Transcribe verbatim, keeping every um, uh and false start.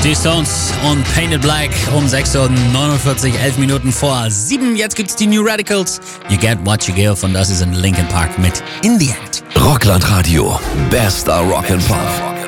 Die Stones und Painted Black um sechs Uhr neunundvierzig, elf Minuten vor sieben. Jetzt gibt's die New Radicals. You Get What You Give und das ist in Linkin Park mit In The End. Rockland Radio. Bester Rock and Pop.